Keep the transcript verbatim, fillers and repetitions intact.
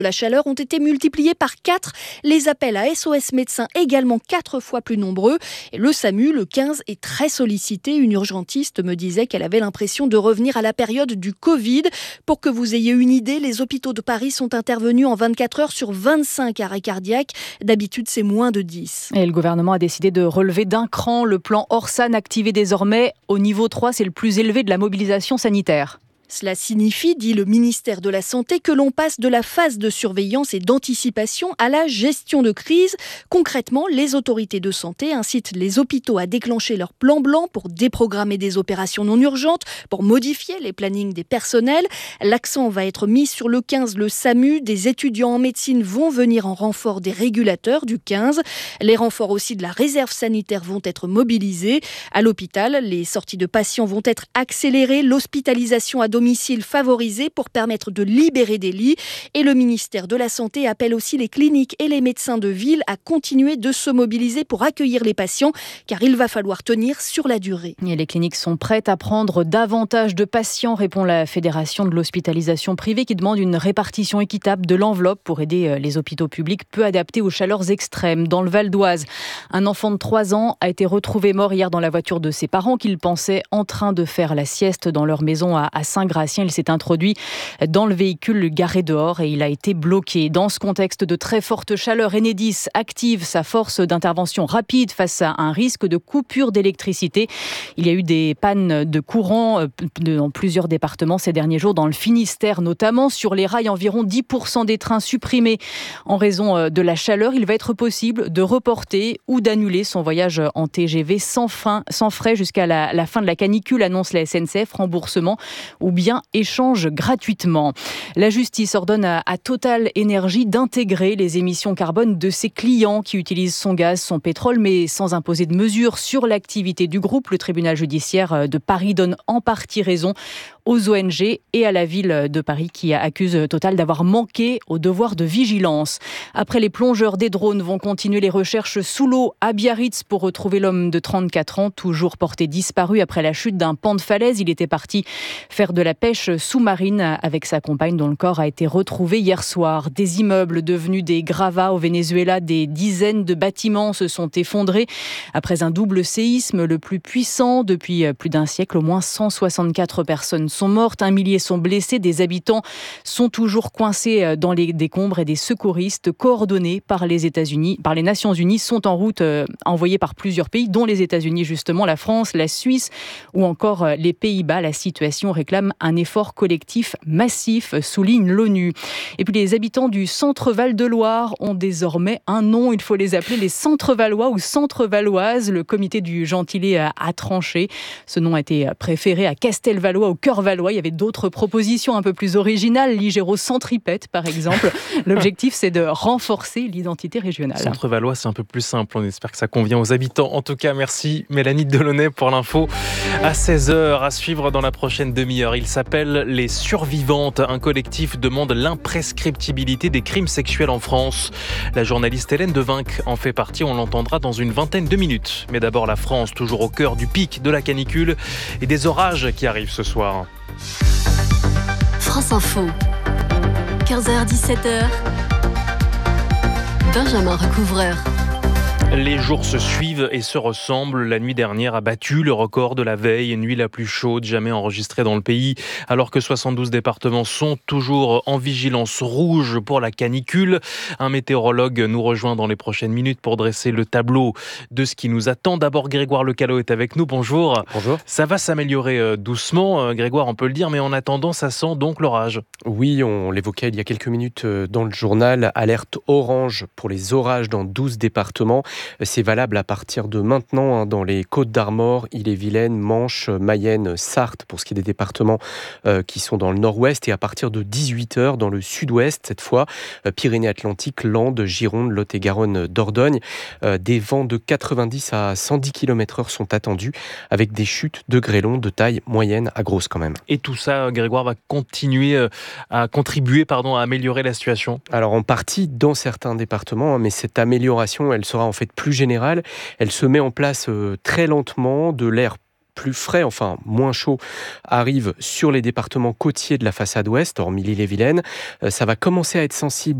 La chaleur ont été multipliés par quatre. Les appels à S O S médecins également quatre fois plus nombreux. Et le SAMU, le quinze, est très sollicité. Une urgentiste me disait qu'elle avait l'impression de revenir à la période du Covid. Pour que vous ayez une idée, les hôpitaux de Paris sont intervenus en vingt-quatre heures sur vingt-cinq arrêts cardiaques. D'habitude, c'est moins de dix. Et le gouvernement a décidé de relever d'un cran le plan Orsan activé désormais au niveau trois. C'est le plus élevé de la mobilisation sanitaire. Cela signifie, dit le ministère de la Santé, que l'on passe de la phase de surveillance et d'anticipation à la gestion de crise. Concrètement, les autorités de santé incitent les hôpitaux à déclencher leur plan blanc pour déprogrammer des opérations non urgentes, pour modifier les plannings des personnels. L'accent va être mis sur le quinze, le SAMU. Des étudiants en médecine vont venir en renfort des régulateurs du quinze. Les renforts aussi de la réserve sanitaire vont être mobilisés. À l'hôpital, les sorties de patients vont être accélérées. L'hospitalisation à domicile domicile favorisé pour permettre de libérer des lits. Et le ministère de la Santé appelle aussi les cliniques et les médecins de ville à continuer de se mobiliser pour accueillir les patients, car il va falloir tenir sur la durée. Et les cliniques sont prêtes à prendre davantage de patients, répond la Fédération de l'hospitalisation privée, qui demande une répartition équitable de l'enveloppe pour aider les hôpitaux publics peu adaptés aux chaleurs extrêmes. Dans le Val d'Oise, un enfant de trois ans a été retrouvé mort hier dans la voiture de ses parents qu'il pensait en train de faire la sieste dans leur maison à Saint-Gratien. Il s'est introduit dans le véhicule garé dehors et il a été bloqué. Dans ce contexte de très forte chaleur, Enedis active sa force d'intervention rapide face à un risque de coupure d'électricité. Il y a eu des pannes de courant dans plusieurs départements ces derniers jours, dans le Finistère notamment. Sur les rails, environ dix pour cent des trains supprimés en raison de la chaleur. Il va être possible de reporter ou d'annuler son voyage en T G V sans, fin, sans frais jusqu'à la, la fin de la canicule, annonce la S N C F, remboursement ou bien échange gratuitement. La justice ordonne à, à Total Énergie d'intégrer les émissions carbone de ses clients qui utilisent son gaz, son pétrole, mais sans imposer de mesures sur l'activité du groupe. Le tribunal judiciaire de Paris donne en partie raison aux O N G et à la ville de Paris qui accuse Total d'avoir manqué au devoir de vigilance. Après, les plongeurs des drones vont continuer les recherches sous l'eau à Biarritz pour retrouver l'homme de trente-quatre ans, toujours porté disparu après la chute d'un pan de falaise. Il était parti faire de la pêche sous-marine avec sa compagne dont le corps a été retrouvé hier soir. Des immeubles devenus des gravats au Venezuela, des dizaines de bâtiments se sont effondrés après un double séisme, le plus puissant depuis plus d'un siècle. Au moins cent soixante-quatre personnes sont mortes, un millier sont blessés, des habitants sont toujours coincés dans les décombres et des secouristes coordonnés par les États-Unis, par les Nations Unies sont en route, euh, envoyés par plusieurs pays, dont les États-Unis justement, la France, la Suisse ou encore les Pays-Bas. La situation réclame un effort collectif massif, souligne l'ONU. Et puis les habitants du centre Val-de-Loire ont désormais un nom, il faut les appeler les Centre-Valois ou Centre-Valoises. Le comité du Gentilé a, a tranché. Ce nom a été préféré à Castelvalois au Cœur Valois. Il y avait d'autres propositions un peu plus originales, Ligero-Centripète par exemple. L'objectif, c'est de renforcer l'identité régionale. Centre-Valois, c'est un peu plus simple. On espère que ça convient aux habitants. En tout cas, merci Mélanie Delaunay pour l'info. À seize heures, à suivre dans la prochaine demi-heure. Il s'appelle Les Survivantes. Un collectif demande l'imprescriptibilité des crimes sexuels en France. La journaliste Hélène Devinck en fait partie. On l'entendra dans une vingtaine de minutes. Mais d'abord, la France, toujours au cœur du pic de la canicule et des orages qui arrivent ce soir. France Info, quinze heures dix-sept heures, Benjamin Recouvreur. Les jours se suivent et se ressemblent. La nuit dernière a battu le record de la veille, nuit la plus chaude jamais enregistrée dans le pays, alors que soixante-douze départements sont toujours en vigilance rouge pour la canicule. Un météorologue nous rejoint dans les prochaines minutes pour dresser le tableau de ce qui nous attend. D'abord, Grégoire Lecalot est avec nous. Bonjour. Bonjour. Ça va s'améliorer doucement, Grégoire, on peut le dire, mais en attendant, ça sent donc l'orage. Oui, on l'évoquait il y a quelques minutes dans le journal. Alerte orange pour les orages dans douze départements. C'est valable à partir de maintenant hein, dans les Côtes-d'Armor, Ille-et-Vilaine, Manche, Mayenne, Sarthe, pour ce qui est des départements euh, qui sont dans le nord-ouest, et à partir de dix-huit heures dans le sud-ouest, cette fois, euh, Pyrénées-Atlantiques, Landes, Gironde, Lot-et-Garonne, Dordogne. Euh, des vents de quatre-vingt-dix à cent dix kilomètres heure sont attendus, avec des chutes de grêlons de taille moyenne à grosse quand même. Et tout ça, Grégoire, va continuer euh, à contribuer pardon, à améliorer la situation ? Alors en partie dans certains départements, hein, mais cette amélioration, elle sera en fait plus générale. Elle se met en place euh, très lentement, de l'air plus frais, enfin moins chaud, arrive sur les départements côtiers de la façade ouest, hormis l'Ille-et-Vilaine. Ça va commencer à être sensible